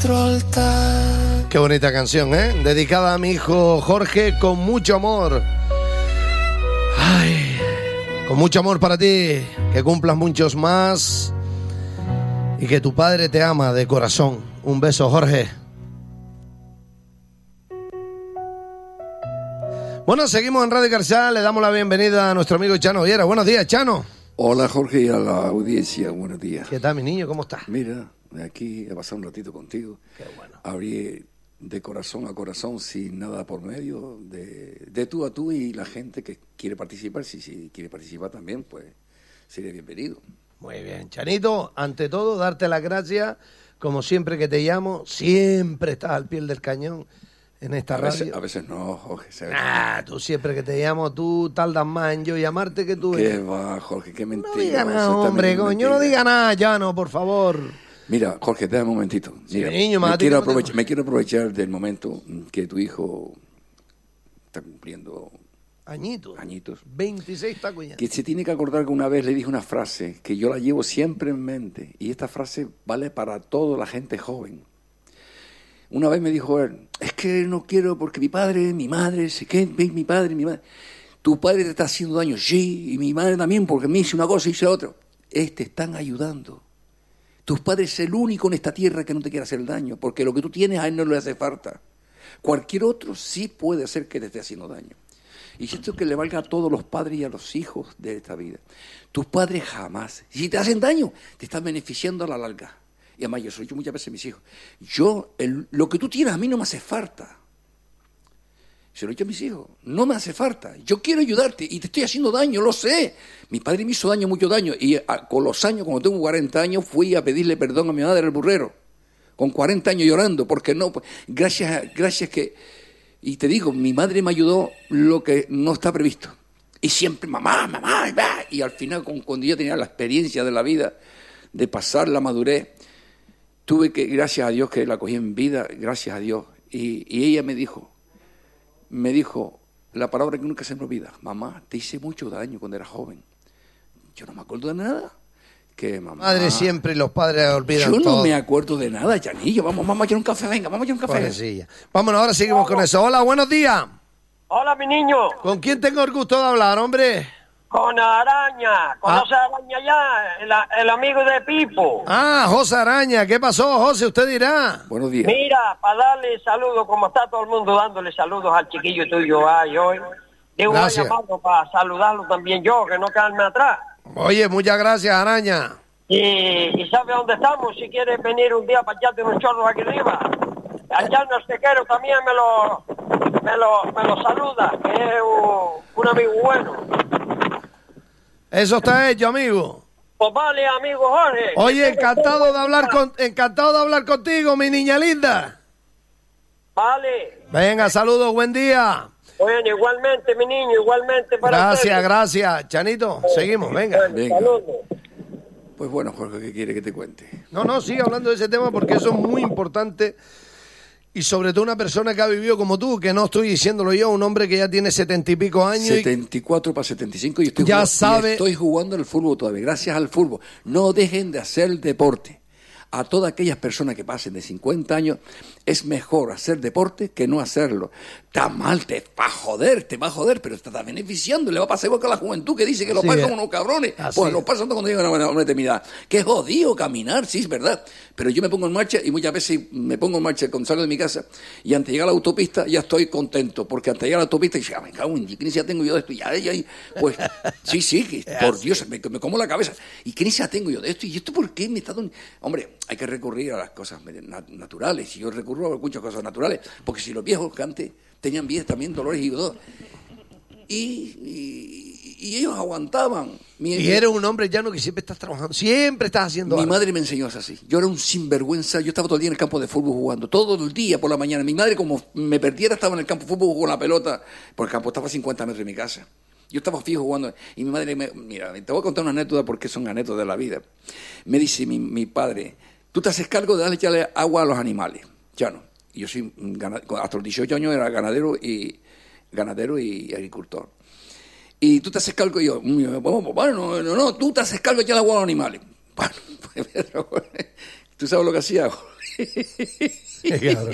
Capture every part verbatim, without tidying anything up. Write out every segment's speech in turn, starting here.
nuestro altar. Qué bonita canción, ¿eh? Dedicada a mi hijo Jorge con mucho amor. Ay, con mucho amor para ti, que cumplas muchos más y que tu padre te ama de corazón. Un beso, Jorge. Bueno, seguimos en Radio Carcial, le damos la bienvenida a nuestro amigo Chano Viera. Buenos días, Chano. Hola, Jorge, y a la audiencia, buenos días. ¿Qué tal, mi niño? ¿Cómo estás? Mira, aquí he pasado un ratito contigo. Qué bueno. Abrí de corazón a corazón, sin nada por medio, de, de tú a tú, y la gente que quiere participar, si, si quiere participar también, pues sería bienvenido. Muy bien, Chanito, ante todo, darte las gracias, como siempre que te llamo, siempre estás al pie del cañón en esta A radio. veces, a veces no, Jorge. ¿Sabes? Ah, tú siempre que te llamo, tú tardas más en yo llamarte que tú. ¿Qué va, Jorge? Qué mentira. No diga nada, eso hombre, también es coño, no mentira. diga nada, Llano, por favor. Mira, Jorge, déjame un momentito. Mira, Sí, niño, más a me, ti quiero que no te- aprovechar, me quiero aprovechar del momento que tu hijo está cumpliendo Añitos. añitos. veintiséis tacos ya. Que se tiene que acordar que una vez le dije una frase que yo la llevo siempre en mente, y esta frase vale para toda la gente joven. Una vez me dijo él, es que no quiero porque mi padre, mi madre, sé que mi padre, mi madre. Tu padre te está haciendo daño, sí, y mi madre también, porque me hizo una cosa y hizo otra. Es, te están ayudando. Tus padres es el único en esta tierra que no te quiere hacer daño, porque lo que tú tienes a él no le hace falta. Cualquier otro sí puede hacer que te esté haciendo daño. Y esto que le valga a todos los padres y a los hijos de esta vida. Tus padres jamás, si te hacen daño, te están beneficiando a la larga. Y además yo soy yo muchas veces a mis hijos. Yo, el, lo que tú tienes a mí no me hace falta. Se lo he dicho a mis hijos, no me hace falta. Yo quiero ayudarte y te estoy haciendo daño, lo sé. Mi padre me hizo daño, mucho daño. Y a, con los años, cuando tengo cuarenta años, fui a pedirle perdón a mi madre, el burrero. Con cuarenta años llorando, porque no, pues, gracias, a, gracias que... Y te digo, mi madre me ayudó lo que no está previsto. Y siempre, mamá, mamá, mamá. Y al final, cuando yo tenía la experiencia de la vida, de pasar la madurez, tuve que, gracias a Dios que la cogí en vida, gracias a Dios. Y, y ella me dijo, me dijo la palabra que nunca se me olvida: mamá, te hice mucho daño cuando era joven. Yo no me acuerdo de nada. Que mamá... Madre siempre y los padres olvidan Yo no todo. me acuerdo de nada, Janillo. Vamos, vamos a echar un café, venga, vamos a echar un café. Pobrecilla. Vámonos, ahora seguimos con eso. Hola, buenos días. Hola, mi niño. ¿Con quién tengo el gusto de hablar, hombre? Con Araña. ¿Conoce a Araña ya? El, el amigo de Pipo. Ah, José Araña. ¿Qué pasó, José? Usted dirá. Buenos días. Mira, para darle saludos, como está todo el mundo dándole saludos al chiquillo tuyo ahí hoy. Digo, voy a Gracias. llamarlo para saludarlo también yo, que no quedarme atrás. Oye, muchas gracias, Araña. Y, y sabe dónde estamos, si quieres venir un día para echarte unos chorros aquí arriba. Allá el Tequero también me lo, me lo, me lo saluda, que es un, un amigo bueno. Eso está hecho, amigo. Pues vale, amigo Jorge. Oye, encantado de hablar con, encantado de hablar contigo, mi niña linda. Vale. Venga, saludos, buen día. Bueno, igualmente, mi niño, igualmente para Gracias, ustedes. gracias. Chanito, seguimos, venga. Bueno, Venga. saludos. Pues bueno, Jorge, ¿qué quiere que te cuente? No, no, sigue hablando de ese tema porque eso es muy importante. Y sobre todo una persona que ha vivido como tú, que no estoy diciéndolo yo, un hombre que ya tiene setenta y pico años. y- setenta y cuatro para setenta y cinco y estoy, Ya jugando, sabe- y estoy jugando al fútbol todavía, gracias al fútbol. No dejen de hacer deporte. A todas aquellas personas que pasen de cincuenta años, es mejor hacer deporte que no hacerlo. Está mal, te va a joder, te va a joder, pero te está beneficiando. Le va a pasar igual que a la juventud que dice que lo Así pasan es. como unos cabrones. Así Pues lo es. pasan cuando llegan a una una determinada. Que jodido caminar, sí, es verdad. Pero yo me pongo en marcha y muchas veces me pongo en marcha cuando salgo de mi casa y antes de llegar a la autopista ya estoy contento. Porque antes de llegar a la autopista y ah, me cago en ¿qué necesidad tengo yo de esto? Y ya, ya, ya, pues sí, sí, que, por Dios, me, me como la cabeza. ¿Y qué necesidad tengo yo de esto? ¿Y esto por qué me está dando...? Hombre, hay que recurrir a las cosas nat- naturales. Y yo recurro a muchas cosas naturales. Porque si los viejos que antes tenían vidas también, dolores y todo. Y, y, y ellos aguantaban. Mi, Y eres un hombre llano que siempre estás trabajando, siempre estás haciendo mi algo. madre me enseñó así. Yo era un sinvergüenza. Yo estaba todo el día en el campo de fútbol jugando. Todo el día por la mañana. Mi madre, como me perdiera, estaba en el campo de fútbol con la pelota. Porque el campo estaba a cincuenta metros de mi casa. Yo estaba fijo jugando. Y mi madre me... Mira, te voy a contar una anécdota porque son anécdotas de la vida. Me dice mi, mi padre, tú te haces cargo de darle echarle agua a los animales. Ya no. Y yo soy gana- hasta los dieciocho años era ganadero y ganadero y agricultor. Y tú te haces cargo y yo, bueno, no, no, no, tú te haces cargo de echarle agua a los animales. Bueno, pues, pero, ¿tú sabes lo que hacía? Claro.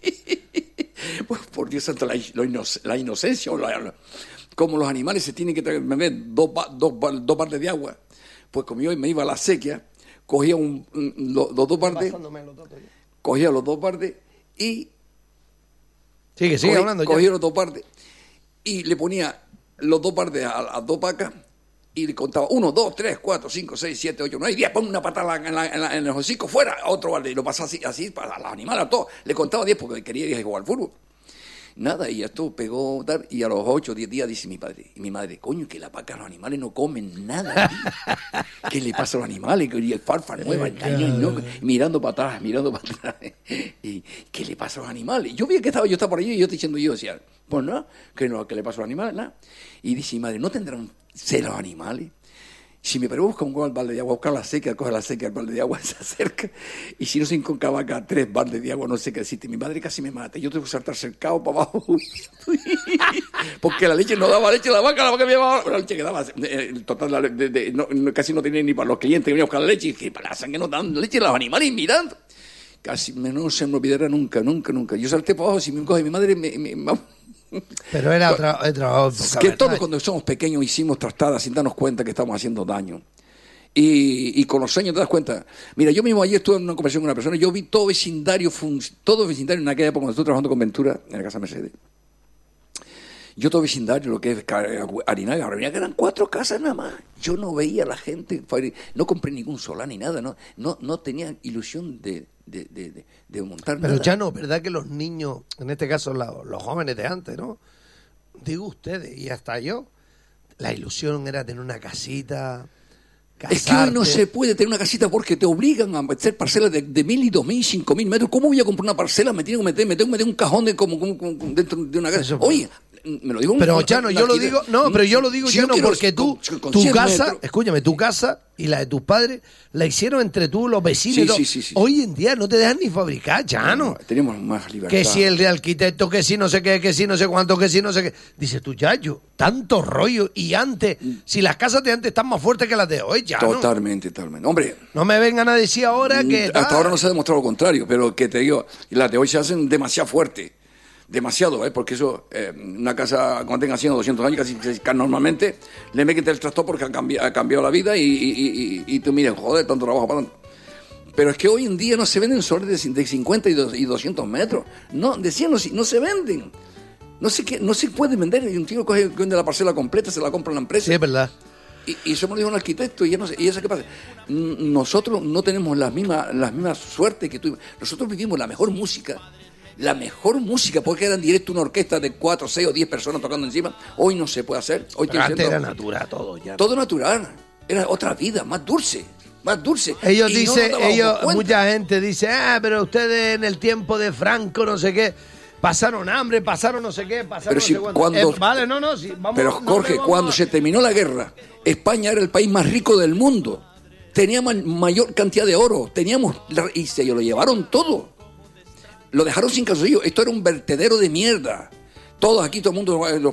Pues por Dios santo, la, la inocencia, o la, la, como los animales se tienen que traer, me ven, dos, dos, dos baldes de agua, pues como yo me iba a la sequía, cogía un, un, los, los dos baldes, cogía los dos baldes y... Sigue, sigue cogí, hablando ya. Cogía los dos baldes y le ponía los dos baldes a las dos vacas y le contaba uno, dos, tres, cuatro, cinco, seis, siete, ocho, nueve, diez, pon una patada en, la, en, la, en el hocico, fuera, otro balde, y lo pasaba así, así para los animales, a todos. Le contaba diez porque quería ir a jugar al fútbol. Nada, y esto pegó, tal, y a los ocho o diez días dice mi padre, y mi madre, coño, que la vaca, los animales no comen nada, tío. ¿Qué le pasa a los animales? Que el farfa nueva, el daño, no, mirando para atrás, mirando para atrás. Y, ¿qué le pasa a los animales? Yo vi que estaba, yo estaba por allí y yo estoy diciendo, yo decía, pues no, que no, ¿qué le pasa a los animales? Nada. Y dice mi madre, ¿no tendrán sed los animales? Si mi padre busca un balde de agua, busca la seca, coge la seca, el balde de agua, se acerca. Y si no se encontraba acá tres baldes de agua, no sé qué decirte. Mi madre casi me mata. Yo tengo que saltar cercado para abajo. Porque la leche no daba leche a la vaca, la vaca me llevaba la leche que daba. El total, de, de, no, casi no tenía ni para los clientes que venían a buscar la leche. Y que para la sangre no dan leche a los animales mirando. Casi no se me olvidará nunca, nunca, nunca. Yo salté para abajo, si me coge mi madre, me... me, me Pero era otra, otra época, que todos cuando somos pequeños hicimos trastadas sin darnos cuenta que estamos haciendo daño. Y, y con los años te das cuenta. Mira, yo mismo ayer estuve en una conversación con una persona, yo vi todo vecindario, todo vecindario en aquella época cuando estuve trabajando con Ventura en la Casa Mercedes. Yo todo vecindario, lo que es Arinaga, Arinaga eran cuatro casas nada más. Yo no veía a la gente, no compré ningún solar ni nada, no, no, no tenía ilusión de, de, de, de, de montar Pero nada. ya no, ¿verdad que los niños, en este caso los, los jóvenes de antes, ¿no? Digo ustedes, y hasta yo, la ilusión era tener una casita, casarte. Es que hoy no se puede tener una casita porque te obligan a hacer parcelas de, de mil y dos mil, cinco mil metros. ¿Cómo voy a comprar una parcela? Me tengo que meter, me tengo que meter un cajón de como, como, como dentro de una casa. Oye, me lo digo. Pero Chano, yo lo digo, no, pero yo lo digo si ya no, quiero, porque tú, con, con tu casa, metros. escúchame, tu casa y la de tus padres la hicieron entre tú, los vecinos. Sí, y todo. sí, sí, sí. Hoy en día no te dejan ni fabricar, Chano. No, tenemos más libertad. Que si el de arquitecto, que si no sé qué, que si no sé cuánto, que si no sé qué. Dices tú, Yayo, tanto rollo. Y antes, si las casas de antes están más fuertes que las de hoy, ya. Totalmente, totalmente. Hombre. No me vengan a decir ahora que. Hasta ah, ahora no se ha demostrado lo contrario, pero que te digo, las de hoy se hacen demasiado fuertes. Demasiado, ¿eh? Porque eso, eh, una casa cuando tenga cien o doscientos años, casi, casi normalmente le meten el tractor porque ha cambiado, ha cambiado la vida y, y, y, y tú miras, joder, tanto trabajo para tanto. Pero es que hoy en día no se venden solares de cincuenta y doscientos metros. No, de cien no, no se venden. No se, no se puede vender. Y un tío coge, vende la parcela completa, se la compra en la empresa. Sí, es verdad. Y, y eso me lo dijo un arquitecto. Y, ya no sé, y eso qué pasa. Nosotros no tenemos las mismas las mismas suertes que tú. Nosotros vivimos la mejor música. La mejor música, porque era en directo una orquesta de cuatro, seis o diez personas tocando encima. Hoy no se puede hacer. Hoy Pero antes siendo, era natural todo ya. Todo natural. Era otra vida, más dulce. Más dulce. Ellos y dicen, no ellos, mucha gente dice, ah, pero ustedes en el tiempo de Franco, no sé qué, pasaron hambre, pasaron no sé qué, pasaron pero no si sé cuánto. cuando, eh, vale, no, no, sí, vamos. Pero Jorge, no cuando a... se terminó la guerra, España era el país más rico del mundo. Teníamos mayor cantidad de oro, teníamos, y se lo llevaron todo. Lo dejaron sin calzoncillo. Esto era un vertedero de mierda. Todos aquí, todo el mundo, los,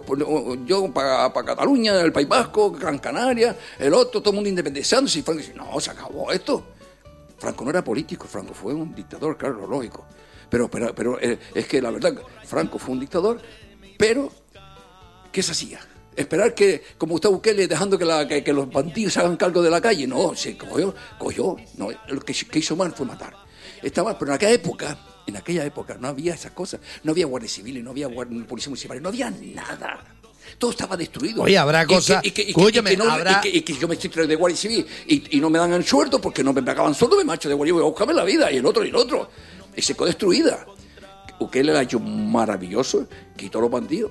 yo para pa Cataluña, el País Vasco, Gran Canaria, el otro, todo el mundo independizándose. Y Franco dice, no, se acabó esto. Franco no era político, Franco fue un dictador, claro, lógico. Pero, pero, pero eh, es que la verdad, Franco fue un dictador, pero ¿qué se hacía? Esperar que, como Gustavo Bukele, dejando que, la, que, que los bandidos se hagan cargo de la calle. No, se cogió, cogió. No, lo que, que hizo mal fue matar. Estaba, pero en aquella época... En aquella época no había esas cosas, no había guardias civiles, no había guardia, policía municipal, no había nada. Todo estaba destruido. Oye, habrá cosas... Y que, y que, y que, Escúchame, y que, no, habrá... y que, y que yo me estoy trayendo de guardia civil y, y no me dan el sueldo porque no me pagaban sueldo, me marcho de guardia, voy a buscarme la vida, y el otro, y el otro. Y se quedó destruida. Ukele lo ha hecho maravilloso, quitó los bandidos.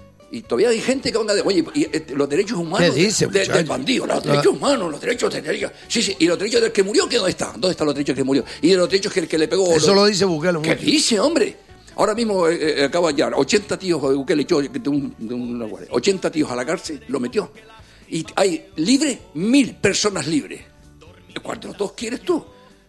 Y todavía hay gente que habla de, oye, y, eh, los derechos humanos ¿Qué dice, de, del bandido, los derechos no. humanos, los derechos de derechos. Sí, sí, y los derechos del que murió, ¿qué dónde está? ¿Dónde están los derechos del que murió? Y de los derechos que el que le pegó. Eso los, lo dice Bukele. ¿Qué mucho. dice, hombre? Ahora mismo eh, eh, acaba ya, ochenta tíos de Bukele echó de un, de una guardia, ochenta tíos a la cárcel, lo metió. Y hay libre, mil personas libres. ¿Cuántos dos quieres tú?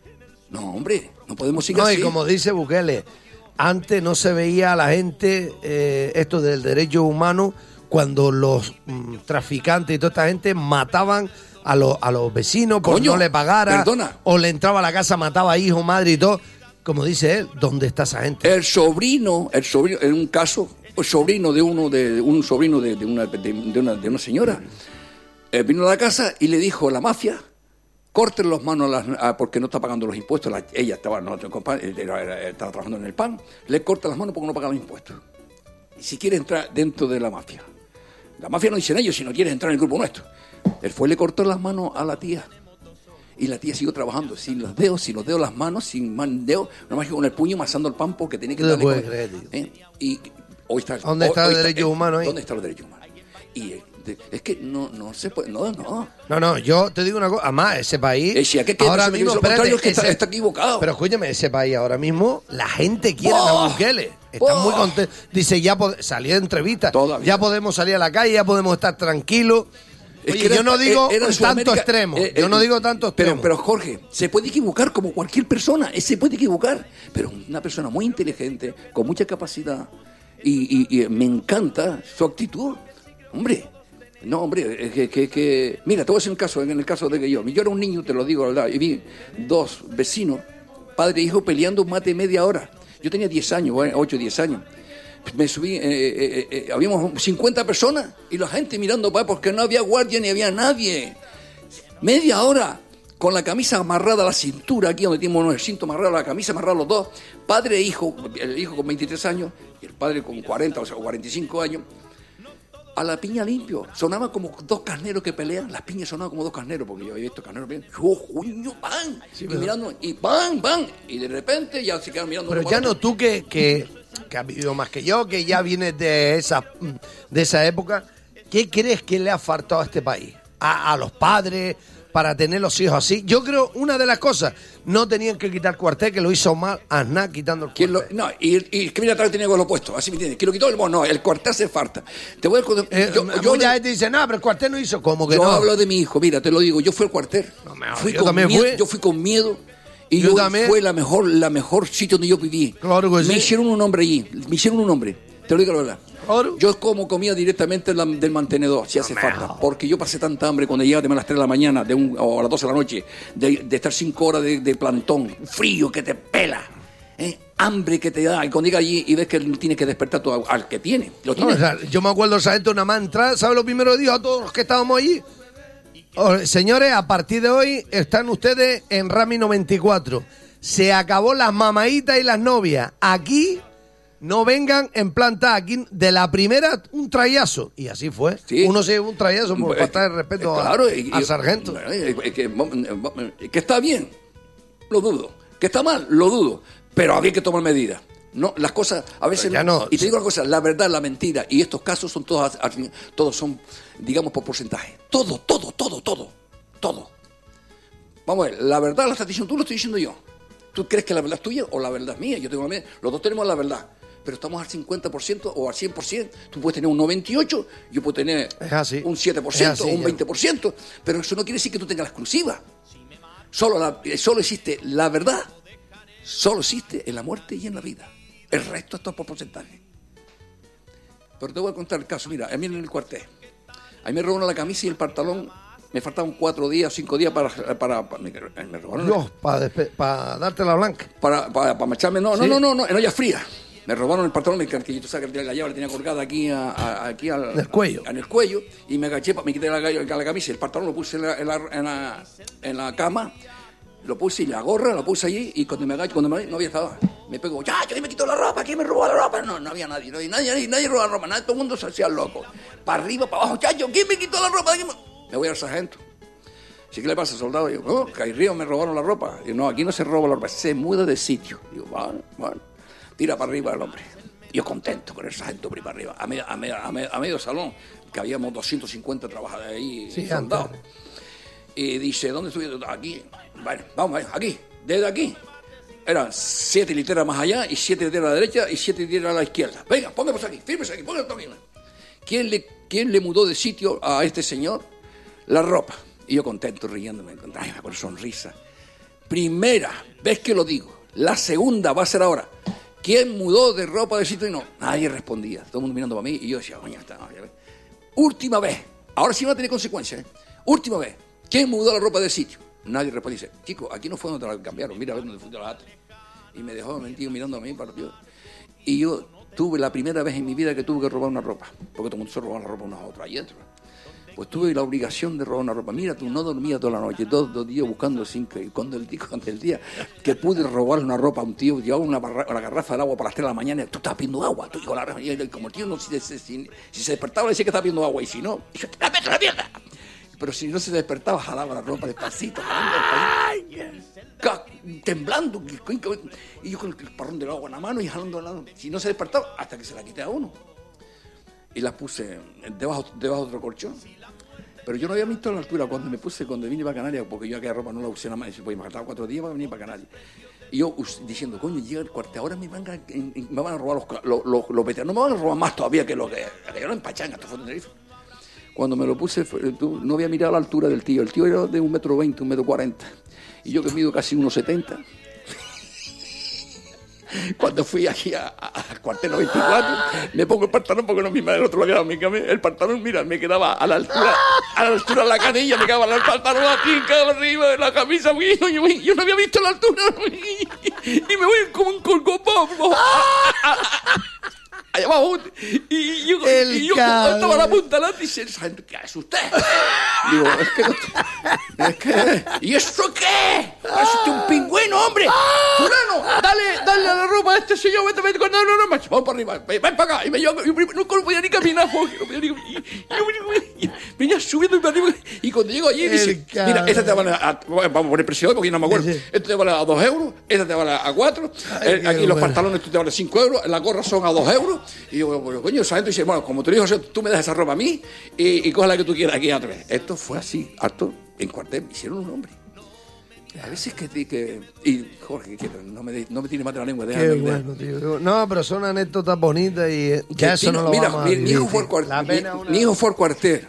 No, hombre, no podemos seguir no, así. Y como dice Bukele, antes no se veía a la gente eh, esto del derecho humano cuando los mm, traficantes y toda esta gente mataban a, lo, a los vecinos por Coño, no le pagara, perdona. o le entraba a la casa, mataba a hijo, madre y todo. como dice él, ¿dónde está esa gente? El sobrino, el sobrino, en un caso, el sobrino de uno de un sobrino de, de, una, de, de, una, de una señora, eh, vino a la casa y le dijo a la mafia, corten las manos a las, a, porque no está pagando los impuestos. La, ella estaba, no, era, era, estaba trabajando en el pan, le corta las manos porque no paga los impuestos. Y si quiere entrar dentro de la mafia. La mafia no dicen ellos, si no quiere entrar en el grupo nuestro. Él fue y le cortó las manos a la tía. Y la tía siguió trabajando sin los dedos, sin los dedos, las manos, sin más dedos, nomás que con el puño masando el pan porque tenía que darle. No creer, ¿eh? Y hoy está, ¿Dónde está hoy el derecho está, humano ahí? ¿Dónde está el derecho humano? Y de, es que no, no se puede, no, no. No, no, yo te digo una cosa, además, ese país, eh, si, ¿qué, qué, ahora eso, mismo, eso, espérate, es que ese, está, está equivocado. Pero escúchame, ese país ahora mismo, la gente quiere ¡Oh! a Bukele. Están ¡Oh! muy contentos. Dice, ya pod- salió de entrevista, Todavía. ya podemos salir a la calle, ya podemos estar tranquilos. Es Oye, que era- yo no digo era en tanto Sudamérica, extremo, eh, yo eh, no digo tanto pero, extremo. pero Jorge, se puede equivocar como cualquier persona, eh, se puede equivocar, pero una persona muy inteligente, con mucha capacidad, y, y- y me encanta su actitud. Hombre, no, hombre, es que, que, que- mira, te voy a decir un caso, en el caso de que yo, yo era un niño, te lo digo, la verdad, y vi dos vecinos, padre e hijo, peleando más de media hora. Yo tenía diez años, ocho o diez años. Me subí, eh, eh, eh, habíamos cincuenta personas y la gente mirando para porque no había guardia ni había nadie. Media hora con la camisa amarrada a la cintura, aquí donde tenemos el cinto amarrado, la camisa amarrada los dos, padre e hijo, el hijo con veintitrés años y el padre con cuarenta o sea, cuarenta y cinco años, a la piña limpio. Sonaba como dos carneros que pelean, las piñas sonaban como dos carneros, porque yo había visto carneros peleando, ¡oh, coño, pan! Sí, y pero- mirando, y pan, pan, y de repente ya se quedan mirando. Pero uno ya para no otro. tú que, que, que has vivido más que yo, que ya vienes de esa, de esa época, ¿qué crees que le ha faltado a este país? A, a los padres, para tener los hijos así. Yo creo, una de las cosas, no tenían que quitar cuartel, que lo hizo mal Aznar quitando el ¿Quién cuartel. lo- no, y, y el que viene atrás tenía que lo opuesto, así me entiendes. ¿Quién lo quitó? No, no, el cuartel se falta. Te voy a contar- Eh, yo, yo mucha le- gente dice, no, pero el cuartel no hizo, como que yo no. hablo de mi hijo, mira, te lo digo, yo fui al cuartel. No me fui yo con también miedo, fui. Yo fui con miedo. Y Yo yo también. fue la mejor, la mejor sitio donde yo viví. Claro que me sí. hicieron un hombre allí, me hicieron un hombre. Te lo digo la verdad. Claro. Yo como comía directamente la- del mantenedor, si hace me falta. jodas. Porque yo pasé tanta hambre cuando llegaba a las tres de la mañana de un, o a las doce de la noche, de, de estar cinco horas de, de plantón, frío que te pela, ¿eh? Hambre que te da. Y cuando llegas allí y ves que tienes que despertar tú al que tiene, lo No, tiene. o sea, yo me acuerdo esa gente una más entrada, ¿sabes lo primero que dijo a todos los que estábamos allí? Oh, señores, a partir de hoy están ustedes en Rami noventa y cuatro. Se acabó las mamaditas y las novias. Aquí no vengan en planta, aquí de la primera un trayazo. Y así fue. Sí. Uno se llevó un trayazo por Pues, falta de respeto eh, a- claro, y- al y- sargento. bueno, eh, eh, que, eh, que está bien, lo dudo. Que está mal, lo dudo. Pero había que tomar medidas. No, las cosas a veces Pero ya no. Y te digo una cosa, la verdad, la mentira y estos casos son todos, todos son, digamos, por porcentaje. Todo, todo, todo, todo, todo. Vamos a ver, la verdad la estás diciendo tú, lo estoy diciendo yo. ¿Tú crees que la verdad es tuya o la verdad es mía? Yo tengo la mía. Los dos tenemos la verdad. Pero estamos al cincuenta por ciento o al cien por ciento. Tú puedes tener un noventa y ocho por ciento, yo puedo tener Es así. un siete por ciento Es así, o un ya. veinte por ciento. Pero eso no quiere decir que tú tengas la exclusiva. Solo, la- solo existe la verdad. Solo existe en la muerte y en la vida. El resto está por porcentaje. Pero te voy a contar el caso. Mira, a mí en el cuartel. A mí me robaron la camisa y el pantalón. Me faltaban cuatro días, cinco días para... para, para- me, me robaron la- Dios, para darte la blanca. para, para, para marcharme, no, no, Sí. no, no, no, en olla fría. Me robaron el pantalón, que que tú sabes que la llave la tenía colgada aquí, a, a- aquí al, En el cuello. En el cuello, y me agaché, pa- me quité la, la, la camisa y el pantalón lo puse en la, en, la, en, la, en la cama, lo puse y la gorra, lo puse allí, y cuando me agaché, cuando me no había estado, me pegó, ya, yo me quito la ropa, ¿quién me robó la ropa? No, no había nadie, no había nadie, nadie, nadie robaba la ropa, nadie, todo el mundo se hacía loco. Para arriba, para abajo, chacho, ¿quién me quitó la ropa? ¿Quién me... me voy al sargento. ¿Sí, qué le pasa, soldado? Digo, no, Cairrío me robaron la ropa. Digo, no, aquí no se roba la ropa, se muda de sitio. Digo, bueno, bueno, tira para arriba el hombre. Yo contento con el sargento por ahí para arriba. A medio, a, medio, a, medio, a medio salón, que habíamos doscientos cincuenta trabajadores ahí, Sí, soldados. antes. Y dice, ¿dónde estoy? Aquí. Bueno, vamos, aquí, desde aquí. Eran siete literas más allá, y siete literas a la derecha, y siete literas a la izquierda. Venga, póngamos aquí, fírmese aquí, póngamos aquí. ¿Quién le, ¿Quién le mudó de sitio a este señor? La ropa. Y yo contento, riéndome, ay, con sonrisa. Primera vez que lo digo. La segunda va a ser ahora. ¿Quién mudó de ropa de sitio? Y no, nadie respondía. Todo el mundo mirando para mí y yo decía, coño, está. Última vez. Ahora sí va a tener consecuencias. ¿eh? Última vez. ¿Quién mudó la ropa de sitio? Nadie responde. Dice, chico, aquí no fue donde te la cambiaron. Mira a ver dónde fue la otra. Y me dejó metido mirando a mí, partió. Y yo tuve la primera vez en mi vida que tuve que robar una ropa, porque todo el mundo se robaba la ropa unos a otros, ahí dentro. Pues tuve la obligación de robar una ropa. Mira, tú no dormía toda la noche, todos los días buscando sin que cuando el día, cuando el día que pude robar una ropa a un tío, llevaba una, barra, una garrafa de agua para las tres de la mañana, tú estabas pidiendo agua, tú, la, y como el tío, no, si, si, si, si se despertaba le decía que estaba pidiendo agua, y si no, yo te la meto la mierda. Pero si no se despertaba, jalaba la ropa despacito, jalando, temblando, y yo con el parrón del agua en la mano y jalando la mano. Si no se despertaba, hasta que se la quité a uno. Y la puse debajo, debajo de otro colchón. Pero yo no había visto la altura cuando me puse, cuando vine para Canarias, porque yo aquella ropa no la usé nada más, pues me faltaba cuatro días para venir para Canarias. Y yo diciendo, coño, llega el cuartel, ahora me van a, me van a robar los, los, los, los veteranos, no me van a robar más todavía que los que llegaron en Pachanga, esto fue en Tenerife. Cuando me lo puse, no había mirado la altura del tío, el tío era de un metro veinte, un metro cuarenta, y yo que mido casi unos setenta. Cuando fui aquí al cuartel noventa y cuatro, me pongo el pantalón porque no mi madre el otro lo había dado mi cama. El pantalón, mira, me quedaba a la altura, a la altura de la canilla, me quedaba el pantalón aquí, cada arriba de la camisa. Yo, yo, yo no había visto la altura y me voy como un colcopón allá abajo. Y yo, y yo estaba a la punta delante y dice, ¿qué es usted? Digo, es que, es que, ¿y eso qué? Es usted un pingüino, hombre. Fulano, dale, dale a la ropa a este señor, vete, vete, no, no, no, macho, vamos para arriba, ven, ven para acá. Y me yo, yo, yo nunca no podía ni caminar, Jorge, no podía ni caminar. Y yo venía subiendo y para arriba. Y cuando llego allí, dice, mira, esta te vale a, vamos a poner precio porque no me acuerdo. Esta te vale a dos euros, esta te vale a cuatro. Ay, aquí los bueno. Pantalones tú te vale cinco euros, las gorras son a dos euros. Y yo, bueno, coño, esa gente dice, bueno, como te digo, tú me das esa ropa a mí y, y coge la que tú quieras aquí otra vez. Esto fue así, harto, en cuartel, me hicieron un hombre. A veces que... que y Jorge, que no me, no me tiene más de la lengua. Qué bueno, tío. No, pero son anécdotas bonitas y ya eso no lo mira, vamos mi, a mi, hijo fue al cuartel, mi, una... mi hijo fue al cuartel,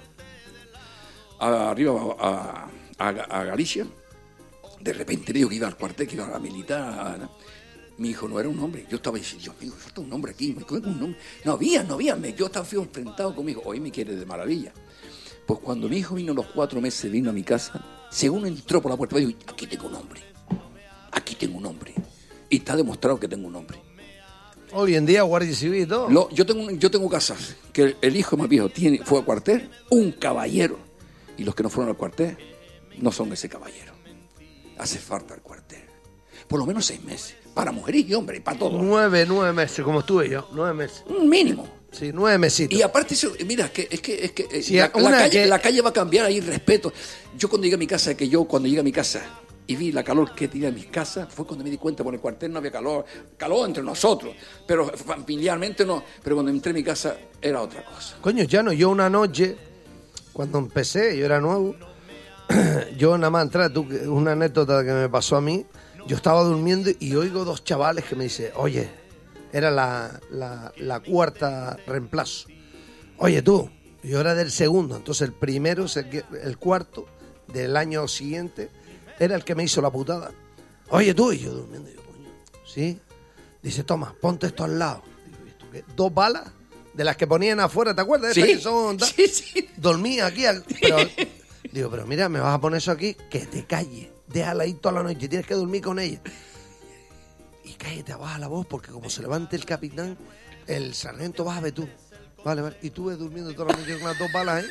a, arriba a, a, a Galicia. De repente le digo que iba al cuartel, que iba a la militar. A, mi hijo no era un hombre. Yo estaba diciendo, Dios mío, falta un hombre aquí. Me un nombre. No había, no había. Yo estaba fui enfrentado con mi hijo. Hoy me quiere de maravilla. Pues cuando mi hijo vino a los cuatro meses, vino a mi casa, según entró por la puerta, me dijo, aquí tengo un hombre. Aquí tengo un hombre. Y está demostrado que tengo un hombre. Hoy en día, Guardia Civil y todo. Lo, yo tengo yo tengo casas que el, el hijo más viejo tiene, fue al cuartel, un caballero. Y los que no fueron al cuartel no son ese caballero. Hace falta el cuartel. Por lo menos seis meses. Para mujeres y hombres, para todos. Nueve, nueve meses, como estuve yo. Nueve meses. Un mínimo. Sí, nueve mesitos. Y aparte, eso, mira, es que, es que, es que sí, la, una la, calle, que... la calle va a cambiar, hay respeto. Yo cuando llegué a mi casa, que yo cuando llegué a mi casa y vi la calor que tenía en mis casas, fue cuando me di cuenta, por el cuartel no había calor, calor entre nosotros, pero familiarmente no. Pero cuando entré en mi casa era otra cosa. Coño, ya no, yo una noche, cuando empecé, yo era nuevo, yo nada más entré, tú, una anécdota que me pasó a mí, yo estaba durmiendo y oigo dos chavales que me dicen, oye, era la, la, la cuarta reemplazo. Oye, tú, yo era del segundo, entonces el primero, el cuarto del año siguiente, era el que me hizo la putada. Oye, tú, y yo durmiendo, y yo, coño, ¿sí? Dice, toma, ponte esto al lado. Digo, ¿esto qué? Dos balas de las que ponían afuera, ¿te acuerdas? Sí, que son, sí, sí. Dormía aquí, pero, digo, pero mira, me vas a poner eso aquí, que te calles, déjala ahí toda la noche, tienes que dormir con ella. Y cállate, baja la voz, porque como se levante el capitán, el sargento, bájame tú. Vale, vale. Y tú ves durmiendo toda la noche con las dos balas, ¿eh?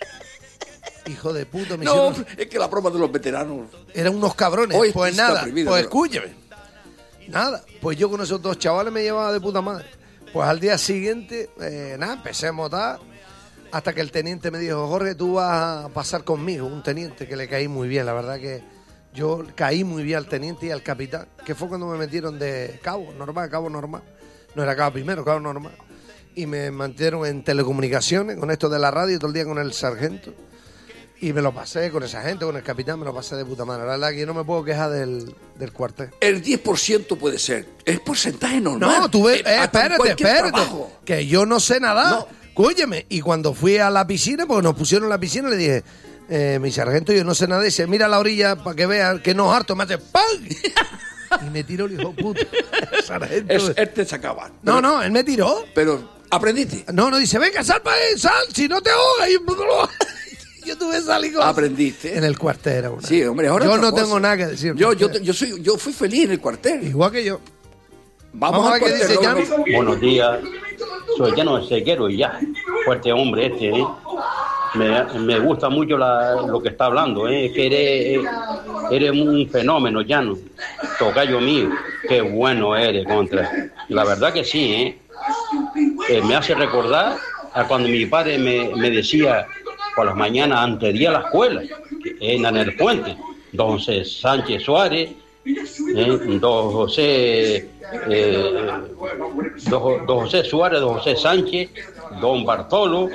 Hijo de puta, me No, hicieron... es que la broma de los veteranos... Eran unos cabrones. Hoy pues nada, prohibido, pues pero... escúchame. Nada, pues yo con esos dos chavales me llevaba de puta madre. Pues al día siguiente, eh, nada, empecé a motar, hasta que el teniente me dijo, Jorge, tú vas a pasar conmigo. Un teniente que le caí muy bien, la verdad que yo caí muy bien al teniente y al capitán, que fue cuando me metieron de cabo, normal, cabo normal. No era cabo primero, cabo normal. Y me mantieron en telecomunicaciones, con esto de la radio, todo el día con el sargento. Y me lo pasé con esa gente, con el capitán, me lo pasé de puta madre. La verdad que yo no me puedo quejar del, del cuartel. El diez por ciento puede ser. Es porcentaje normal. No, tú ves, eh, espérate, espérate. Trabajo. Que yo no sé nadar. No. Cúyeme. Y cuando fui a la piscina, porque nos pusieron en la piscina, le dije, eh, mi sargento, yo no sé nadar. Dice, mira la orilla para que vean que no es harto. Me hace ¡pam! Y me tiró el hijo puta. Sargento. Es, él te sacaba. No, pero, no, él me tiró. Pero, ¿aprendiste? No, no, dice, venga, sal para ahí, sal, si no te ahogas. Y... Yo tuve esa liga. ¿Aprendiste? En el cuartel era una. Sí, hombre, ahora yo otra no cosa. tengo nada que decir. Yo, yo, yo, soy, yo fui feliz en el cuartel. Igual que yo. Vamos, Vamos a al ver qué cuartel. dice luego Jan. me- Buenos días, soy Llano de Sequero y ya, fuerte hombre este, ¿eh? Me, me gusta mucho la- lo que está hablando, ¿eh? Es que eres, eres un fenómeno, Llano, tocayo mío, qué bueno eres, contra. La verdad que sí, ¿eh? Eh, me hace recordar a cuando mi padre me, me decía por las mañanas antes de ir a la escuela, que en el puente, don José Sánchez Suárez, ¿eh? don José eh, don, don José Suárez, don José Sánchez, don Bartolo,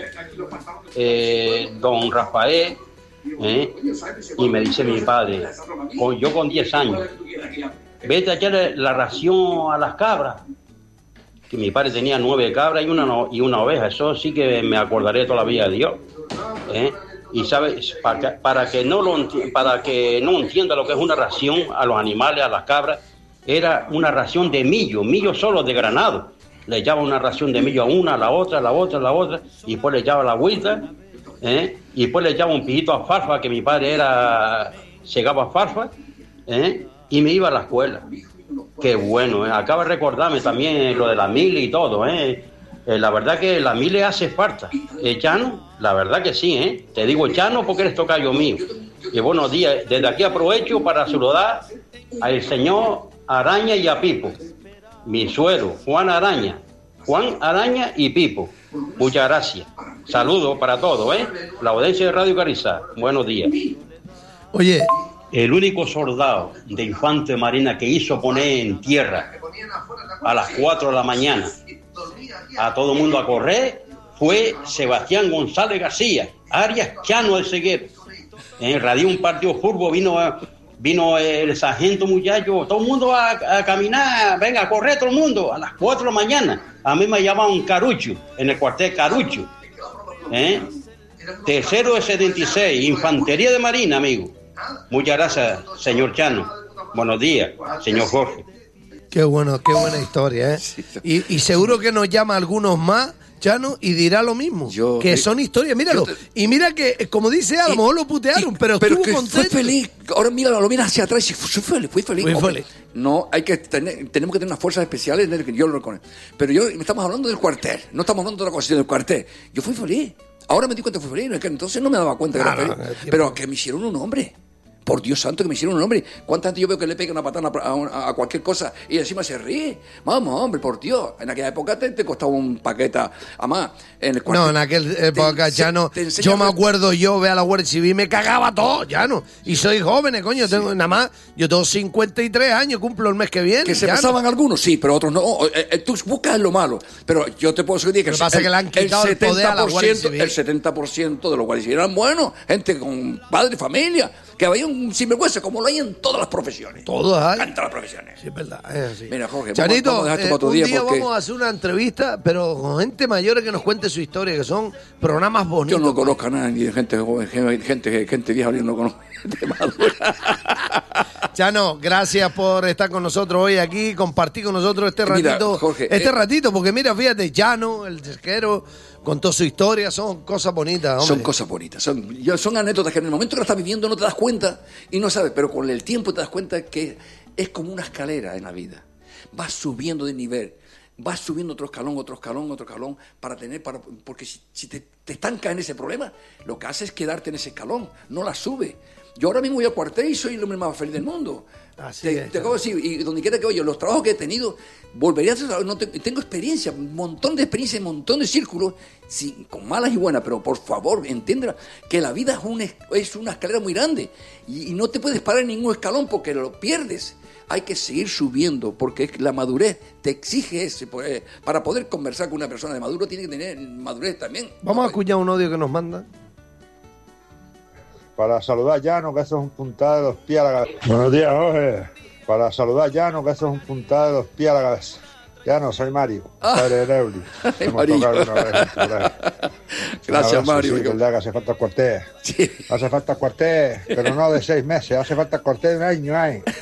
eh, don Rafael, ¿eh? Y me dice mi padre, con, yo con diez años, vete a echarle la ración a las cabras, que mi padre tenía nueve cabras y una, no- y una oveja, eso sí que me acordaré toda la vida de Dios, ¿eh? Y sabes, para que, para que no lo enti- para que no entienda lo que es una ración a los animales, a las cabras, era una ración de millo, millo solo de granado. Le echaba una ración de millo a una, a la otra, a la otra, a la otra, y después le echaba la agüita, ¿eh? Y después le echaba un pijito a farfa, que mi padre era segaba farfa, ¿eh? Y me iba a la escuela. Qué bueno, ¿eh? Acaba de recordarme también lo de la mili y todo, ¿eh? Eh, la verdad que la mili hace falta. ¿Eh, Chano? La verdad que sí, ¿eh? Te digo Chano porque eres tocayo mío. Y buenos días. Desde aquí aprovecho para saludar al señor Araña y a Pipo. Mi suero, Juan Araña. Juan Araña y Pipo. Muchas gracias. Saludos para todos, ¿eh? La audiencia de Radio Carizá. Buenos días. Oye, El único soldado de Infante Marina que hizo poner en tierra a las cuatro de la mañana a todo el mundo a correr fue Sebastián González García, Arias Chano del Seguero. En Radio un partido fútbol vino vino el sargento muchacho, todo el mundo a, a caminar, venga a correr todo el mundo a las cuatro de la mañana. A mí me llamaban Carucho, en el cuartel Carucho. ¿Eh? Tercero de setenta y seis, Infantería de Marina, amigo. Muchas gracias, señor Chano. Buenos días, señor Jorge. qué bueno, qué buena historia, ¿eh? Y, y seguro que nos llama algunos más, Chano, y dirá lo mismo. Yo- que son historias, míralo. yo te- Y mira que, como dice, a lo Y- mejor lo putearon, y- pero, pero estuvo que contento. fue feliz. Ahora mira, lo mira hacia atrás y fui feliz, fui feliz. Fui Hombre, feliz. No, hay que tener, tenemos que tener unas fuerzas especiales, en el que yo lo reconozco. Pero yo estamos hablando del cuartel, no estamos hablando de otra cosa, sino del cuartel. Yo fui feliz. Ahora me di cuenta que fui feliz, es que entonces no me daba cuenta que Ah, era no, feliz. el tiempo. Pero que me hicieron un hombre. Por Dios santo, que me hicieron un hombre. ¿Cuánta gente yo veo que le pega una patada a, a- a cualquier cosa y encima se ríe? Vamos, hombre, por Dios. En aquella época te, te costaba un paquete. Además, en el cuartel. No, en aquel época, ense- Chano, te enseña yo me a- acuerdo, yo ve a la Guardia Civil, me cagaba todo, Chano. Y soy joven, coño, tengo nada más, yo tengo cincuenta y tres años, cumplo el mes que viene. Que se Chano. pasaban algunos, sí, pero otros no. Eh, eh, Tú buscas lo malo. Pero yo te puedo decir que Lo que pasa es que le han quitado el poder a la Guardia Civil. el setenta por ciento de los guardias civiles eran buenos, gente con padre, familia, que había un sinvergüenza, como lo hay en todas las profesiones. Todos hay. En todas las profesiones. Sí, es verdad, es así. Mira, Jorge, vamos- Chanito, vamos a dejar esto eh, para otro un día día porque- vamos a hacer una entrevista, pero con gente mayor que nos cuente su historia, que son programas bonitos. Yo no conozco a nadie, gente joven, gente, gente, gente vieja, yo no conozco gente madura. Chano, gracias por estar con nosotros hoy aquí, compartir con nosotros este Mira, ratito. Jorge, este eh, ratito, porque mira, fíjate, Chano, el cerquero, con toda su historia, son cosas bonitas, hombre. Son cosas bonitas, son, yo- son anécdotas que en el momento que lo estás viviendo no te das cuenta y no sabes, pero con el tiempo te das cuenta que es como una escalera en la vida. Vas subiendo de nivel, vas subiendo otro escalón, otro escalón, otro escalón, para tener, para, porque si, si te, te estancas en ese problema, lo que haces es quedarte en ese escalón, no la sube. Yo ahora mismo voy al cuartel y soy el hombre más feliz del mundo. Así te, es, te acabo de decir, y donde quiera que vaya, los trabajos que he tenido, volvería a hacer, no te- tengo experiencia, un montón de experiencia, un montón de círculos, sí, con malas y buenas, pero por favor, entienda que la vida es una, es una escalera muy grande y, y no te puedes parar en ningún escalón porque lo pierdes. Hay que seguir subiendo porque la madurez te exige ese. pues, Para poder conversar con una persona de maduro tiene que tener madurez también. Vamos a escuchar un audio que nos manda. Para saludar a Llano, que eso es un puntado de los pies a la cabeza. Buenos días, Jorge. Para saludar a Llano, que eso es un puntado de los pies a la cabeza. Llano, soy Mario, padre de Neuli. Hemos Mario. tocado alguna vez juntos, ¿verdad? Gracias, Un abrazo, Mario. Sí, es verdad que hace falta el cuartel. Sí. Hace falta el cuartel, pero no de seis meses. Hace falta el cuartel de un año, ¿eh?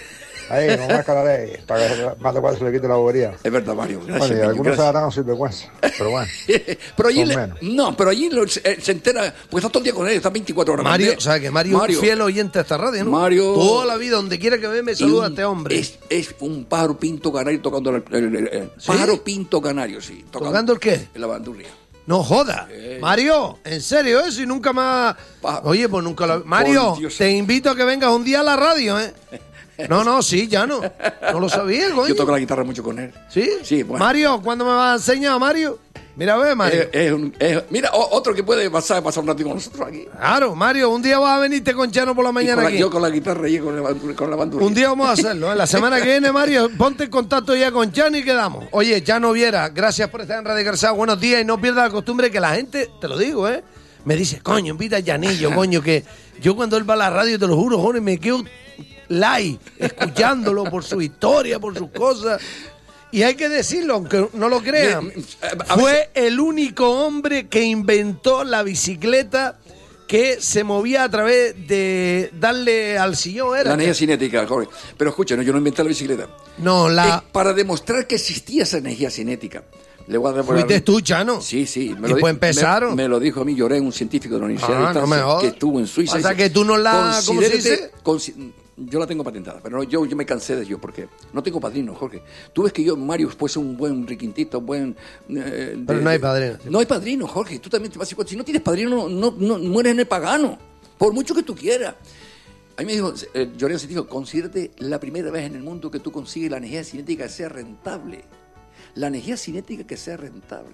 Ahí, con más caloré, para que más de cuatro se le quite la bobería. Es verdad, Mario. Gracias. Bueno, y niño, algunos se gracias. harán sin vergüenza, pero bueno. Pero allí, son le- menos. no, pero allí lo- se, se entera, pues está todo el día con él, está veinticuatro horas. Mario, con él. ¿sabes que Mario, Mario es un fiel oyente a esta radio, ¿no? Mario- Toda la vida, donde quiera que ve, me y saluda un- a este hombre. Es, es un pájaro pinto canario tocando el, el- el- el- ¿Sí? pájaro pinto canario, sí. ¿Tocando el qué? La bandurria. No joda. Mario, en serio, ¿eh? Si nunca más... Pa- Oye, pues nunca lo... Mario, Por Dios. te invito a que vengas un día a la radio, ¿eh? No, no, sí, ya no. No lo sabía, coño. Yo toco la guitarra mucho con él. ¿Sí? Sí, bueno. Mario, ¿cuándo me vas a enseñar, Mario? Mira, ve, Mario. Es- es un- es- mira, o- otro que puede pasar, pasar un ratito con nosotros aquí. Claro, Mario, un día vas a venirte con Chano por la Y mañana con la- aquí. yo con la guitarra y con la, bandu- con la bandurria. Un día vamos a hacerlo, ¿eh? La semana que viene, Mario, ponte en contacto ya con Chano y quedamos. Oye, Chano Viera, gracias por estar en Radio Garzá. Buenos días y no pierdas la costumbre que la gente, te lo digo, ¿eh? Me dice, coño, invita a Llanillo, coño, que yo cuando él va a la radio, te lo juro, joder, me quedo live, escuchándolo por su historia, por sus cosas. Y hay que decirlo, aunque no lo crean, Me- a fue veces- el único hombre que inventó la bicicleta que se movía a través de darle al sillón, ¿era? La energía cinética, Jorge. Pero escucha, no, yo no inventé la bicicleta. No, la... Eh, para demostrar que existía esa energía cinética. Le voy a dar por Fuiste ahí- tú, Chano. Sí, sí. Y pues empezaron. Me, me lo dijo a mí, lloré, un científico de la Universidad Ah, de no Distancia, me jodas. que estuvo en Suiza. O sea, Dice, que tú no la- ¿cómo se "Considérate- dice? consi- Yo la tengo patentada, pero no, yo, yo me cansé de yo, porque no tengo padrino, Jorge. Tú ves que yo, Mario, pues un buen riquintito, buen... eh, de- Pero no hay de- padrino. No hay padrino, Jorge. Tú también te vas a decir, si no tienes padrino, no, no, no mueres en el pagano, por mucho que tú quieras. A mí me dijo, eh, Llorén se dijo, considérate la primera vez en el mundo que tú consigues la energía cinética que sea rentable. La energía cinética que sea rentable.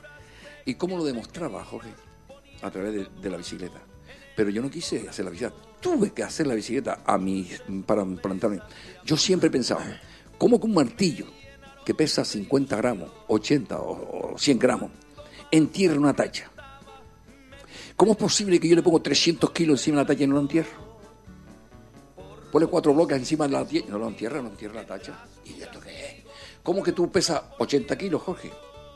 ¿Y cómo lo demostraba, Jorge? A través de, de la bicicleta. Pero yo no quise hacer la bicicleta. Tuve que hacer la bicicleta a mi, para plantarme. Yo siempre pensaba, ¿cómo que un martillo que pesa cincuenta gramos, ochenta o, o cien gramos, entierra una tacha? ¿Cómo es posible que yo le pongo trescientos kilos encima de la tacha y no lo entierro? Ponle cuatro bloques encima de la tacha, no lo entierra, no entierra la tacha. ¿Y esto qué es? ¿Cómo que tú pesas ochenta kilos, Jorge?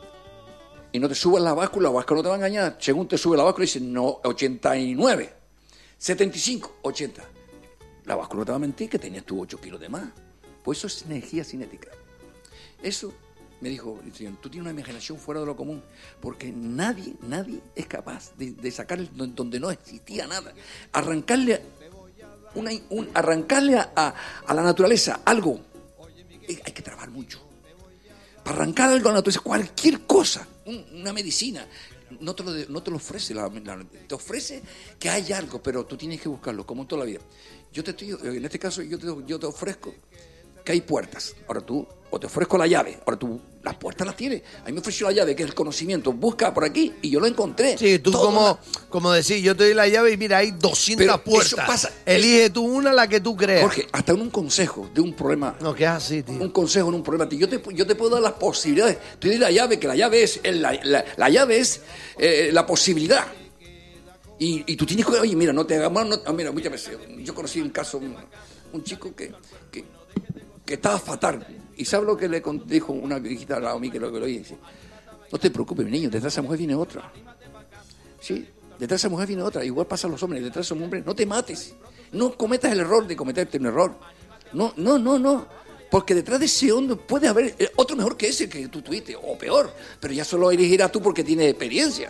Y no te subes la báscula, la báscula no te va a engañar. Según te sube la báscula, dice, no, ochenta y nueve, setenta y cinco, ochenta. La báscula no te va a mentir que tenías tú ocho kilos de más. Pues eso es energía cinética. Eso, me dijo el señor, tú tienes una imaginación fuera de lo común, porque nadie, nadie es capaz de, de sacar el- donde no existía nada. Arrancarle, una, un, arrancarle a, a, a la naturaleza algo, eh, hay que trabajar mucho. Para arrancar algo a la naturaleza, cualquier cosa, un- una medicina, no te lo, de- no te lo ofrece, la, la- te ofrece que hay algo, pero tú tienes que buscarlo, como en toda la vida. Yo te estoy, en este caso, yo te, yo te ofrezco que hay puertas. Ahora tú, o te ofrezco la llave, ahora tú, las puertas las tienes. A mí me ofreció la llave, que es el conocimiento. Busca por aquí, y yo lo encontré. Sí, tú Todo como, la- como decís, yo te doy la llave y mira, hay doscientas Pero eso puertas. pasa. Elige tú una, la que tú creas. Jorge, hasta en un consejo de un problema. No, que es así, tío. Un consejo en un problema. Yo te, yo te puedo dar las posibilidades. Te doy la llave, que la llave es el- la, la- la llave es eh, la posibilidad. Y, y tú tienes que, oye, mira, no te hagas mal. No, ah, mira, muchas veces, yo conocí un caso, un, un chico que, que, que estaba fatal. ¿Y sabes lo que le con- dijo una viejita al lado mío que lo que lo oye? Dice, no te preocupes, mi niño, detrás de esa mujer viene otra. Sí, detrás de esa mujer viene otra. Igual pasa a los hombres, detrás de esos hombres, no te mates. No cometas el error de cometerte un error. No, no, no, no. Porque detrás de ese hombre puede haber eh, otro mejor que ese que tú tuviste, o peor. Pero ya solo elegirás tú porque tienes experiencia.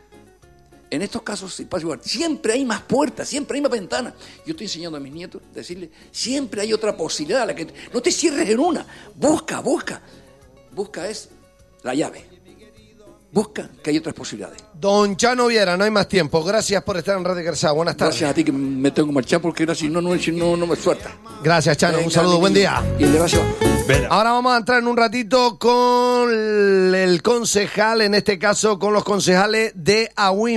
En estos casos sí pasa igual. Siempre hay más puertas, siempre hay más ventanas. Yo estoy enseñando a mis nietos, decirles, siempre hay otra posibilidad. La que, no te cierres en una. Busca, busca. Busca es la llave. Busca que hay otras posibilidades. Don Chano Viera, no hay más tiempo. Gracias por estar en Radio Garzá. Buenas tardes. Gracias a ti que me tengo que marchar porque ahora si no, no, si no, no me suelta. Gracias, Chano. Un Venga, saludo, mi buen niño. día. Y el de Gracia. Ahora vamos a entrar en un ratito con el concejal, en este caso con los concejales de Agüim.